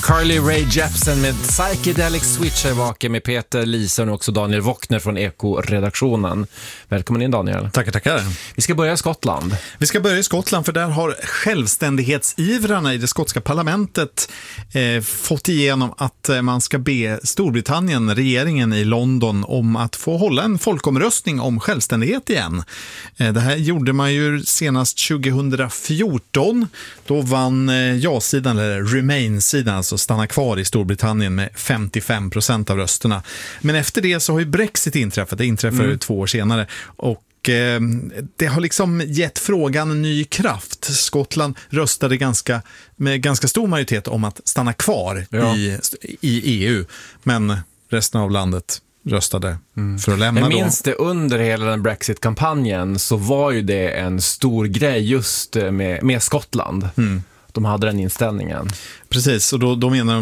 Carly Rae Jepsen med Psychedelic Switch är vaken med Peter Lisen och också Daniel Wockner från Eko-redaktionen. Välkommen in, Daniel. Tackar. Vi ska börja i Skottland. Vi ska börja i Skottland, för där har självständighetsivrarna i det skotska parlamentet fått igenom att man ska be Storbritannien, regeringen i London, om att få hålla en folkomröstning om självständighet igen. Det här gjorde man ju senast 2014. Då vann ja-sidan, eller Remain-sidan, alltså stanna kvar i Storbritannien med 55% av rösterna. Men efter det så har ju Brexit inträffat. Det inträffade 2 år senare. Och det har liksom gett frågan en ny kraft. Skottland röstade med ganska stor majoritet om att stanna kvar i EU. Men resten av landet röstade för att lämna. Jag minns det under hela den Brexit-kampanjen, så var ju det en stor grej just med Skottland. De hade den inställningen. Precis, och då menar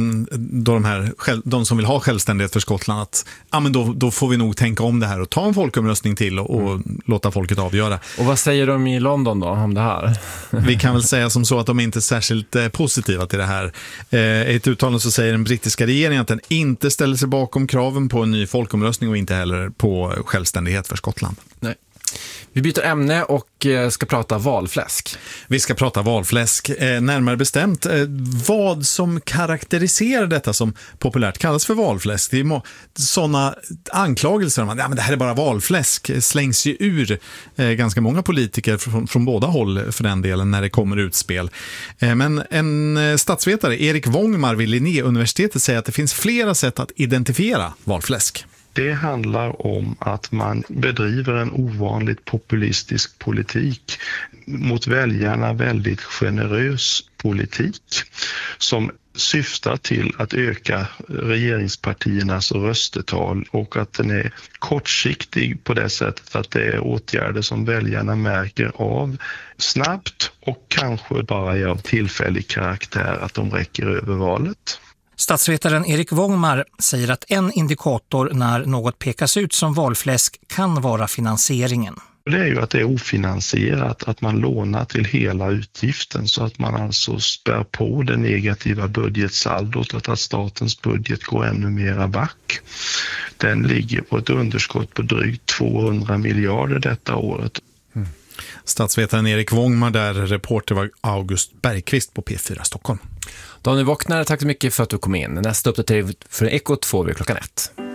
de som vill ha självständighet för Skottland att då får vi nog tänka om det här och ta en folkomröstning till och låta folket avgöra. Och vad säger de i London då om det här? Vi kan väl säga som så att de inte är särskilt positiva till det här. I ett uttalande så säger den brittiska regeringen att den inte ställer sig bakom kraven på en ny folkomröstning och inte heller på självständighet för Skottland. Nej. Vi byter ämne och ska prata valfläsk. Vi ska prata valfläsk, närmare bestämt vad som karaktäriserar detta som populärt kallas för valfläsk. Det är sådana anklagelser om att men det här är bara valfläsk slängs ju ur ganska många politiker från båda håll för den delen när det kommer utspel. Men en statsvetare, Erik Wångmar vid Linnéuniversitetet, säger att det finns flera sätt att identifiera valfläsk. Det handlar om att man bedriver en ovanligt populistisk politik, mot väljarna väldigt generös politik som syftar till att öka regeringspartiernas röstetal, och att den är kortsiktig på det sättet att det är åtgärder som väljarna märker av snabbt och kanske bara är av tillfällig karaktär, att de räcker över valet. Statsvetaren Erik Wångmar säger att en indikator när något pekas ut som valfläsk kan vara finansieringen. Det är ju att det är ofinansierat, att man lånar till hela utgiften, så att man alltså spär på det negativa budgetsaldot och att statens budget går ännu mera back. Den ligger på ett underskott på drygt 200 miljarder detta året. Statsvetaren Erik Wångmar där, reporter var August Bergqvist på P4 Stockholm. Daniel Wockner, tack så mycket för att du kom in. Nästa uppdatering för Eko 2 vid klockan 1.